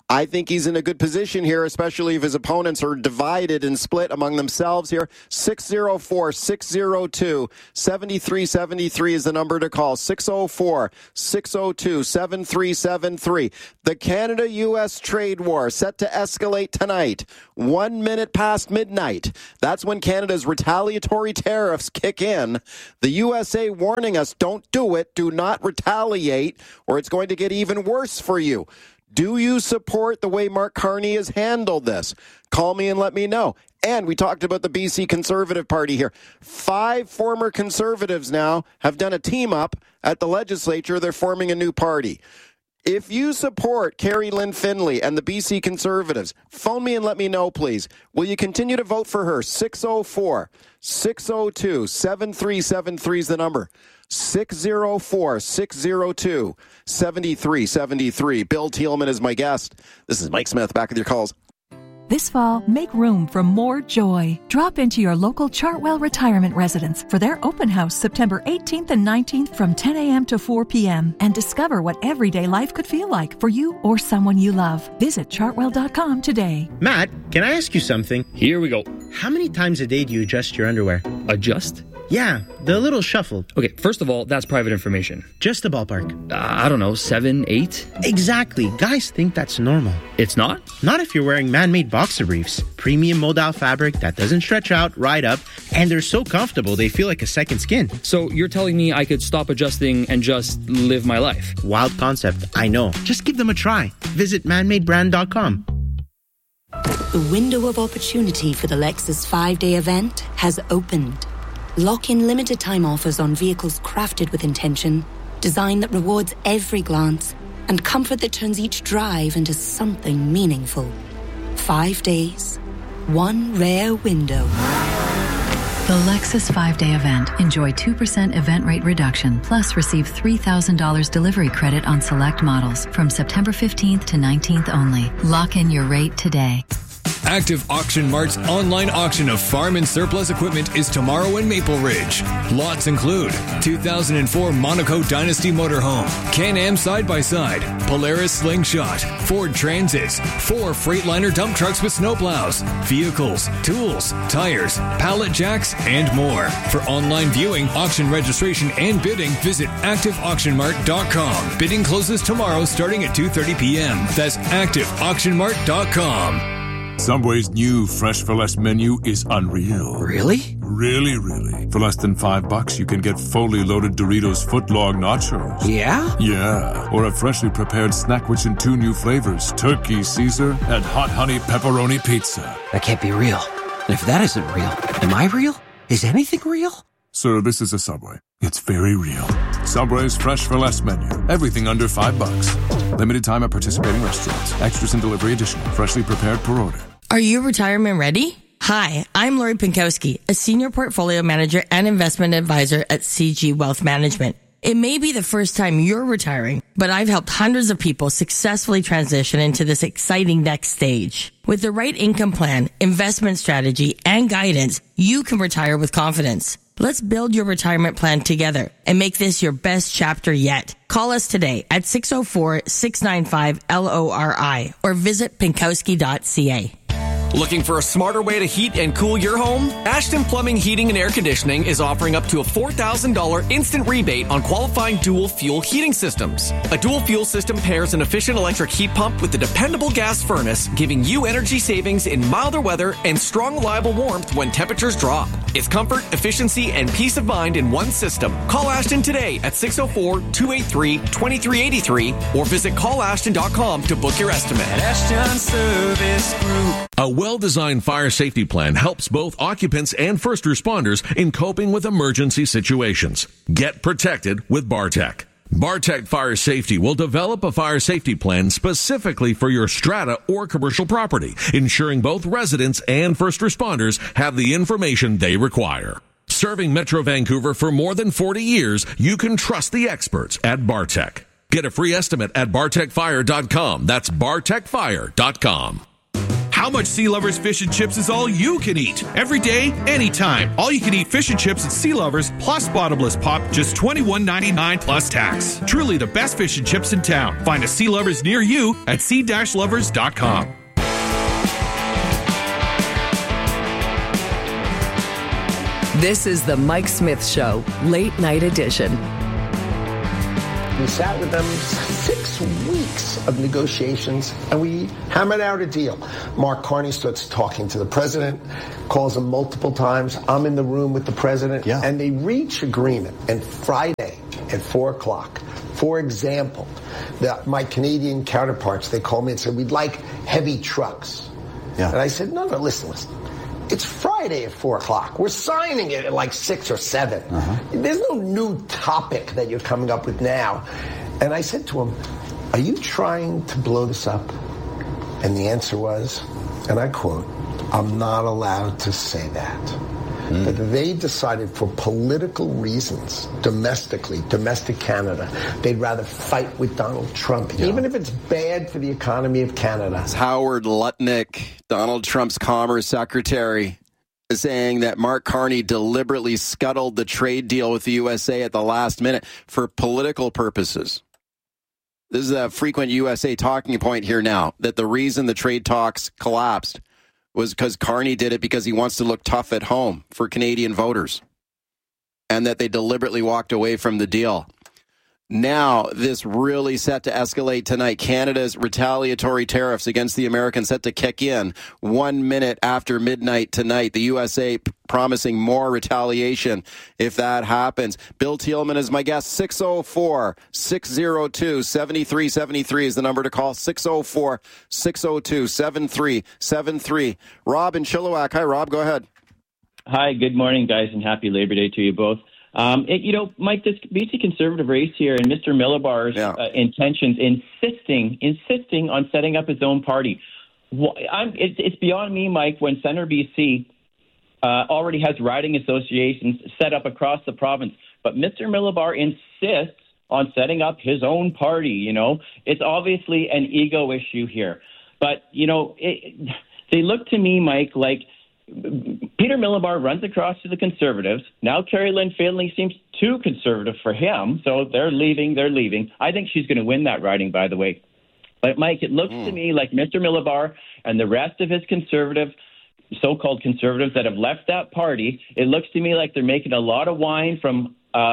I think he's in a good position here, especially if his opponents are divided and split among themselves here. 604-602-7373 is the number to call. 604-602-7373. The Canada-U.S. trade war set to escalate tonight, 1 minute past midnight. That's when Canada's retaliatory tariffs kick in. The USA warning us, don't do it, do not retaliate, or it's going to get even worse for you. Do you support the way Mark Carney has handled this? Call me and let me know. And we talked about the BC Conservative Party here. 5 former Conservatives now have done a team-up at the legislature. They're forming a new party. If you support Carrie Lynn Finlay and the BC Conservatives, phone me and let me know, please. Will you continue to vote for her? 604-602-7373 is the number. 604-602-7373. Bill Thielman is my guest. This is Mike Smith, back with your calls. This fall, make room for more joy. Drop into your local Chartwell Retirement Residence for their open house September 18th and 19th from 10 a.m. to 4 p.m. and discover what everyday life could feel like for you or someone you love. Visit chartwell.com today. Matt, can I ask you something? Here we go. How many times a day do you adjust your underwear? Adjust? Yeah, the little shuffle. Okay, first of all, that's private information. Just a ballpark. I don't know, 7, 8? Exactly. Guys think that's normal. It's not? Not if you're wearing man-made boxer briefs. Premium modal fabric that doesn't stretch out, ride up, and they're so comfortable they feel like a second skin. So you're telling me I could stop adjusting and just live my life? Wild concept, I know. Just give them a try. Visit manmadebrand.com. The window of opportunity for the Lexus 5-day event has opened. Lock in limited time offers on vehicles crafted with intention, design that rewards every glance, and comfort that turns each drive into something meaningful. 5 days, one rare window. The Lexus 5-day event. Enjoy 2% event rate reduction, plus receive $3,000 delivery credit on select models from September 15th to 19th only. Lock in your rate today. Active Auction Mart's online auction of farm and surplus equipment is tomorrow in Maple Ridge. Lots include 2004 Monaco Dynasty Motorhome, Can-Am Side-by-Side, Polaris Slingshot, Ford Transits, 4 Freightliner dump trucks with snowplows, vehicles, tools, tires, pallet jacks, and more. For online viewing, auction registration, and bidding, visit ActiveAuctionMart.com. Bidding closes tomorrow starting at 2:30 p.m. That's ActiveAuctionMart.com. Subway's new Fresh for Less menu is unreal. Really? Really. For less than $5, you can get fully loaded Doritos footlong nachos. Yeah? Yeah. Or a freshly prepared snack with 2 new flavors, Turkey Caesar and Hot Honey Pepperoni Pizza. That can't be real. And if that isn't real, am I real? Is anything real? Sir, this is a Subway. It's very real. Subway's Fresh for Less menu. Everything under $5. Limited time at participating restaurants. Extras and delivery additional. Freshly prepared per order. Are you retirement ready? Hi, I'm Lori Pinkowski, a senior portfolio manager and investment advisor at CG Wealth Management. It may be the first time you're retiring, but I've helped hundreds of people successfully transition into this exciting next stage. With the right income plan, investment strategy, and guidance, you can retire with confidence. Let's build your retirement plan together and make this your best chapter yet. Call us today at 604-695-LORI or visit pinkowski.ca. Looking for a smarter way to heat and cool your home? Ashton Plumbing, Heating, and Air Conditioning is offering up to a $4,000 instant rebate on qualifying dual fuel heating systems. A dual fuel system pairs an efficient electric heat pump with a dependable gas furnace, giving you energy savings in milder weather and strong, reliable warmth when temperatures drop. It's comfort, efficiency, and peace of mind in one system. Call Ashton today at 604-283-2383 or visit callashton.com to book your estimate. Ashton Service Group. A well-designed fire safety plan helps both occupants and first responders in coping with emergency situations. Get protected with Bartec. Bartec Fire Safety will develop a fire safety plan specifically for your strata or commercial property, ensuring both residents and first responders have the information they require. Serving Metro Vancouver for more than 40 years, you can trust the experts at Bartec. Get a free estimate at bartecfire.com. That's bartecfire.com. How much Sea Lovers fish and chips is all you can eat? Every day, anytime. All you can eat fish and chips at Sea Lovers plus bottomless pop, just $21.99 plus tax. Truly the best fish and chips in town. Find a Sea Lovers near you at sea-lovers.com. This is the Mike Smith Show, late night edition. We sat with them 6 weeks of negotiations, and we hammered out a deal. Mark Carney starts talking to the president, calls him multiple times. I'm in the room with the president, and they reach agreement. And Friday at 4 o'clock, for example, my Canadian counterparts, they called me and said, we'd like heavy trucks. Yeah. And I said, no, listen. It's Friday at 4 o'clock. We're signing it at like 6 or 7. There's no new topic that you're coming up with now. And I said to him, are you trying to blow this up? And the answer was, and I quote, I'm not allowed to say that. But they decided for political reasons, domestic Canada, they'd rather fight with Donald Trump, even if it's bad for the economy of Canada. It's Howard Lutnick, Donald Trump's Commerce Secretary, is saying that Mark Carney deliberately scuttled the trade deal with the USA at the last minute for political purposes. This is a frequent USA talking point here now, that the reason the trade talks collapsed was because Carney did it because he wants to look tough at home for Canadian voters, and that they deliberately walked away from the deal. Now, this really set to escalate tonight. Canada's retaliatory tariffs against the Americans set to kick in 1 minute after midnight tonight. The USA promising more retaliation if that happens. Bill Thielman is my guest. 604-602-7373 is the number to call. 604-602-7373. Rob in Chilliwack. Hi, Rob. Go ahead. Hi. Good morning, guys, and happy Labor Day to you both. Mike, this BC Conservative race here and Mr. Millibar's intentions, insisting on setting up his own party. It's beyond me, Mike, when Centre BC already has riding associations set up across the province. But Mr. Millibar insists on setting up his own party. It's obviously an ego issue here. But, they look to me, Mike, like Peter Millibar runs across to the Conservatives. Now Carrie Lynn Finley seems too conservative for him, so they're leaving. I think she's going to win that riding, by the way. But, Mike, it looks to me like Mr. Millibar and the rest of his so-called conservatives that have left that party, it looks to me like they're making a lot of wine from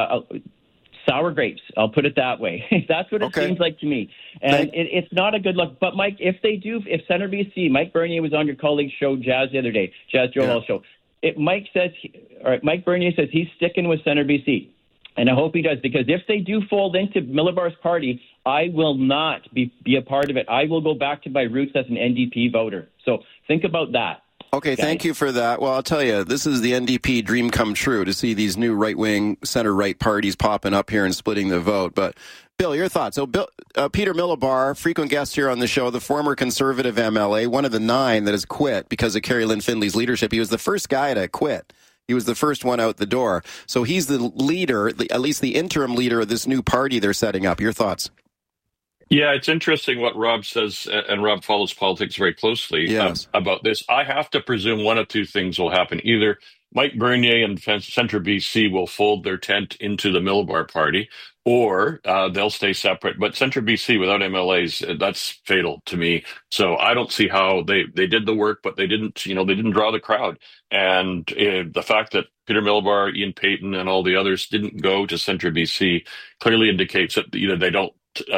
sour grapes. I'll put it that way. That's what it seems like to me. And it's not a good look. But, Mike, if Centre BC, Mike Bernier was on your colleague's show, Jazz, the other day, Jazz Joel show. Mike Bernier says he's sticking with Centre BC. And I hope he does, because if they do fold into Millibar's party, I will not be a part of it. I will go back to my roots as an NDP voter. So think about that. Okay, thank you for that. Well, I'll tell you, this is the NDP dream come true to see these new right-wing, center-right parties popping up here and splitting the vote. But, Bill, your thoughts. So, Peter Millibar, frequent guest here on the show, the former Conservative MLA, one of the 9 that has quit because of Carrie Lynn Finley's leadership. He was the first guy to quit. He was the first one out the door. So he's the leader, at least the interim leader of this new party they're setting up. Your thoughts? Yeah, it's interesting what Rob says, and Rob follows politics very closely about this. I have to presume one of two things will happen. Either Mike Bernier and Centre BC will fold their tent into the Millibar party, or they'll stay separate. But Centre BC without MLAs, that's fatal to me. So I don't see how they did the work, but they didn't draw the crowd. And the fact that Peter Millibar, Ian Payton, and all the others didn't go to Centre BC clearly indicates that either they don't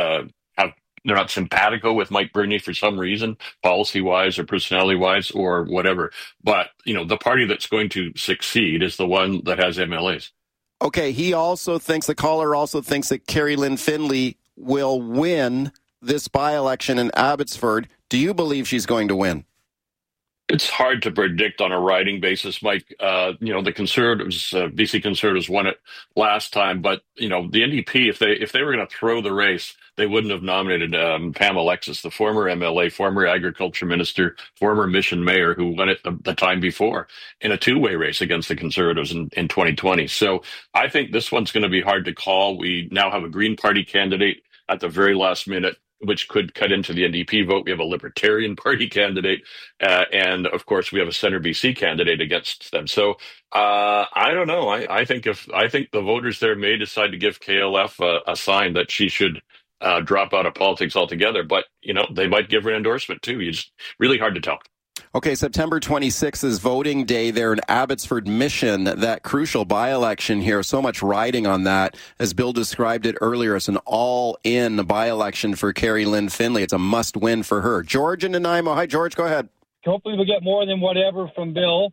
they're not simpatico with Mike Bernier for some reason, policy-wise or personality-wise or whatever. But, the party that's going to succeed is the one that has MLAs. Okay, the caller also thinks that Carrie Lynn Finley will win this by-election in Abbotsford. Do you believe she's going to win? It's hard to predict on a riding basis, Mike. The Conservatives, BC Conservatives won it last time, but the NDP, if they were going to throw the race, they wouldn't have nominated Pam Alexis, the former MLA, former agriculture minister, former Mission mayor, who won it the time before in a two-way race against the Conservatives in 2020. So I think this one's going to be hard to call. We now have a Green Party candidate at the very last minute which could cut into the NDP vote. We have a Libertarian Party candidate, and of course, we have a Centre BC candidate against them. So I don't know. I think the voters there may decide to give KLF a sign that she should drop out of politics altogether. But they might give her an endorsement too. It's really hard to tell. Okay, September 26th is voting day there in Abbotsford Mission, that crucial by-election here. So much riding on that. As Bill described it earlier, it's an all-in by-election for Carrie Lynn Finlay. It's a must-win for her. George in Nanaimo. Hi, George. Go ahead. Hopefully we'll get more than whatever from Bill.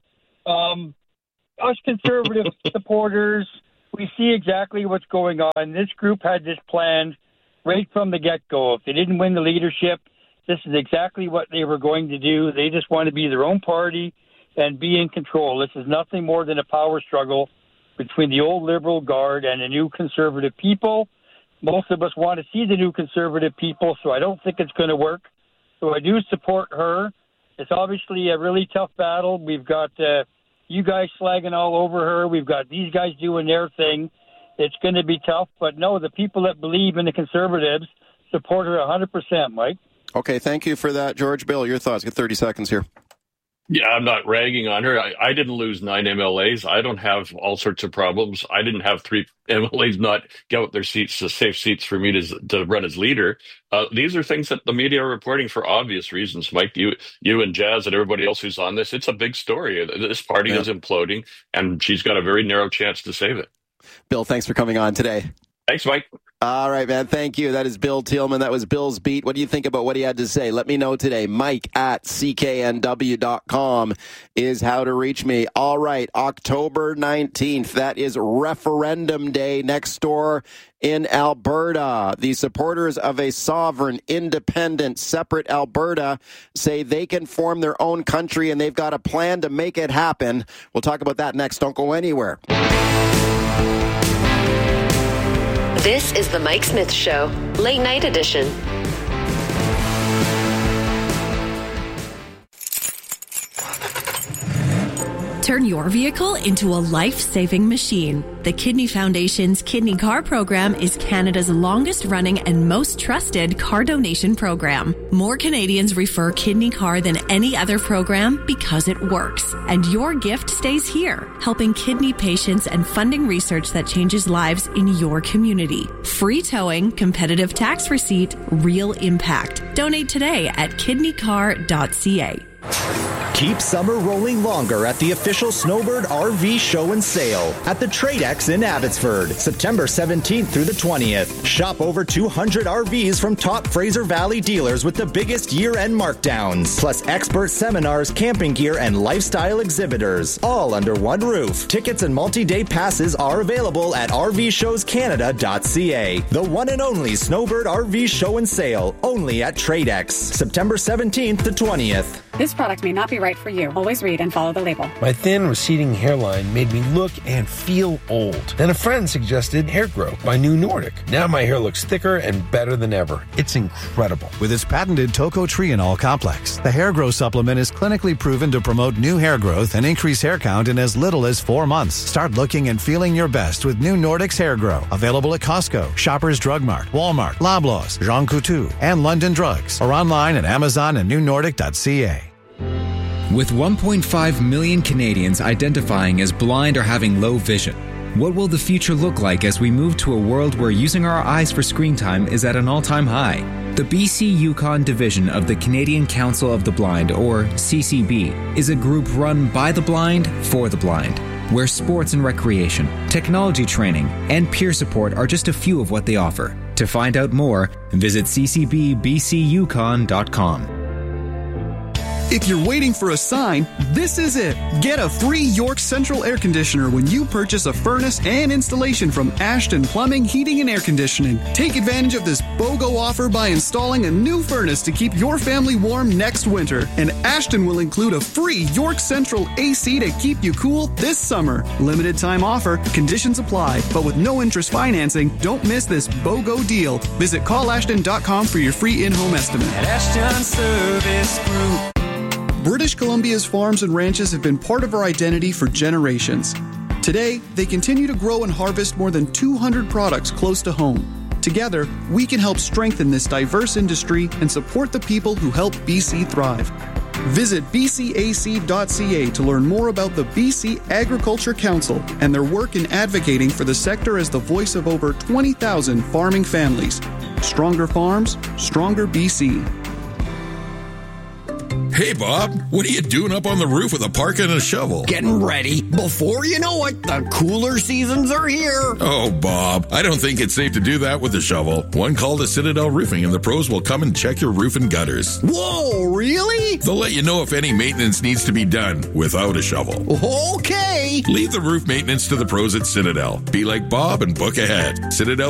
Us conservative supporters, we see exactly what's going on. This group had this planned right from the get-go. If they didn't win the leadership, this is exactly what they were going to do. They just want to be their own party and be in control. This is nothing more than a power struggle between the old Liberal Guard and the new Conservative people. Most of us want to see the new Conservative people, so I don't think it's going to work. So I do support her. It's obviously a really tough battle. We've got you guys slagging all over her. We've got these guys doing their thing. It's going to be tough. But no, the people that believe in the Conservatives support her 100%, Mike. Okay, thank you for that, George. Bill, your thoughts. Get 30 seconds here. Yeah, I'm not ragging on her. I didn't lose 9 MLAs. I don't have all sorts of problems. I didn't have 3 MLAs not get out their seats, the safe seats for me to run as leader. These are things that the media are reporting for obvious reasons. Mike, you and Jazz and everybody else who's on this, it's a big story. This party is imploding, and she's got a very narrow chance to save it. Bill, thanks for coming on today. Thanks, Mike. All right, man. Thank you. That is Bill Tieleman. That was Bill's Beat. What do you think about what he had to say? Let me know today. Mike at cknw.com is how to reach me. All right, October 19th. That is referendum day next door in Alberta. The supporters of a sovereign, independent, separate Alberta say they can form their own country and they've got a plan to make it happen. We'll talk about that next. Don't go anywhere. This is the Mike Smith Show, Late Night Edition. Turn your vehicle into a life-saving machine. The Kidney Foundation's Kidney Car Program is Canada's longest-running and most trusted car donation program. More Canadians refer Kidney Car than any other program because it works. And your gift stays here, helping kidney patients and funding research that changes lives in your community. Free towing, competitive tax receipt, real impact. Donate today at kidneycar.ca. Keep summer rolling longer at the official Snowbird RV Show and Sale at the Tradex in Abbotsford, September 17th through the 20th. Shop over 200 RVs from top Fraser Valley dealers with the biggest year-end markdowns, plus expert seminars, camping gear, and lifestyle exhibitors, all under one roof. Tickets and multi-day passes are available at rvshowscanada.ca. The one and only Snowbird RV Show and Sale, only at Tradex, September 17th to 20th. This product may not be right for you. Always read and follow the label. My thin, receding hairline made me look and feel old. Then a friend suggested Hair Grow by New Nordic. Now my hair looks thicker and better than ever. It's incredible. With its patented tocotrienol complex, the Hair Grow supplement is clinically proven to promote new hair growth and increase hair count in as little as 4 months. Start looking and feeling your best with New Nordic's Hair Grow. Available at Costco, Shoppers Drug Mart, Walmart, Loblaws, Jean Coutu, and London Drugs, or online at Amazon and newnordic.ca. With 1.5 million Canadians identifying as blind or having low vision, what will the future look like as we move to a world where using our eyes for screen time is at an all-time high? The BC Yukon division of the Canadian Council of the Blind, or CCB, is a group run by the blind for the blind, where sports and recreation, technology training, and peer support are just a few of what they offer. To find out more, visit ccbbcyukon.com. If you're waiting for a sign, this is it. Get a free York Central air conditioner when you purchase a furnace and installation from Ashton Plumbing, Heating and Air Conditioning. Take advantage of this BOGO offer by installing a new furnace to keep your family warm next winter. And Ashton will include a free York Central AC to keep you cool this summer. Limited time offer, conditions apply, but with no interest financing, don't miss this BOGO deal. Visit callashton.com for your free in-home estimate. At Ashton Service Group. British Columbia's farms and ranches have been part of our identity for generations. Today, they continue to grow and harvest more than 200 products close to home. Together, we can help strengthen this diverse industry and support the people who help BC thrive. Visit bcac.ca to learn more about the BC Agriculture Council and their work in advocating for the sector as the voice of over 20,000 farming families. Stronger farms, stronger BC. Hey, Bob, what are you doing up on the roof with a parka and a shovel? Getting ready. Before you know it, the cooler seasons are here. Oh, Bob, I don't think it's safe to do that with a shovel. One call to Citadel Roofing and the pros will come and check your roof and gutters. Whoa, really? They'll let you know if any maintenance needs to be done without a shovel. Okay. Leave the roof maintenance to the pros at Citadel. Be like Bob and book ahead. Citadel